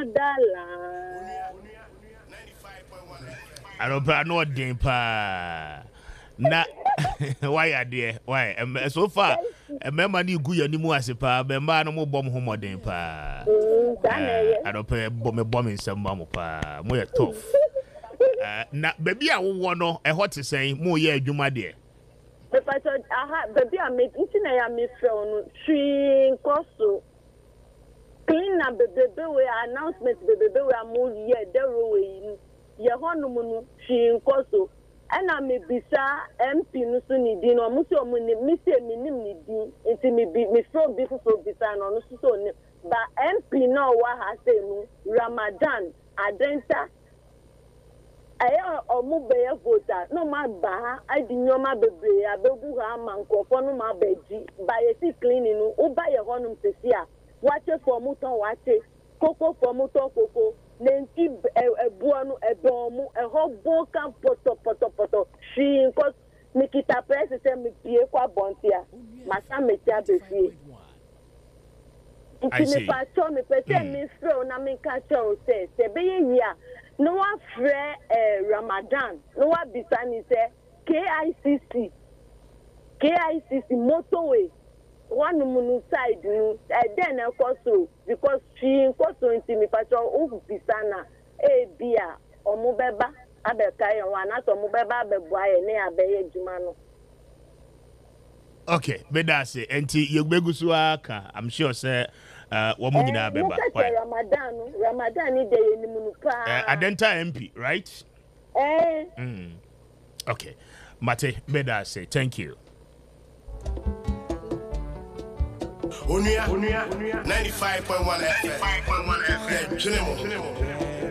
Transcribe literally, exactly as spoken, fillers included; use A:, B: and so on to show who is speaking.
A: Odala.
B: I don't pay no din pa. Na why are there? Why? So far, a member ni gu ya ni mu ase pa, member no mo bom ho modern pa. I don't pay bomb bombing some mama pa. Mo tough. Na baby a wo no e hot say mo ye adwuma de.
A: Me pa so aha baby a me ntina ya me fe onu twi nkoso. Clean na bebe we announcement bebe we amu ye de ro we ye hono mu no twi nkoso. Ana me bisa M P no so ni din no mo so mo ni mi se mi nim ni din enti me bi me so bi so bisa no no so ni ba M P no wa ha say no Ramadan adenta ayo omu beye voter no ma ba adi nyoma bebre abegu ha mankofo no ma baji ba ye si cleaning no u ba ye honum sesia wache for muton wache koko for muton koko nenti ebuo no edon mu eho bon kan poto poto poto shi nko mikita press se mi pie kwa bontia masa metia befie nti me pa cho me pese mi fro na me ka cho se se be ye hia no one free eh, Ramadan. No one bisani say K I C C. K I C C motorway. One munu side no. Then of course so because she koso inti mi patro u bisana e bia omo beba abeka ye wan aso omo beba abeboa ye ne abeye djuma no.
B: Okay, bedase enti yegbegu aka I'm sure say uh what mo nyina beba.
A: Why Ramadan Ramadan ni dey ni munu pa.
B: Uh, Adenta M P, right?
A: Eh.
B: Mm. Okay. Mate bedase, thank you.
C: Onia, Onia, ninety-five point one F M. ninety-five point one F M.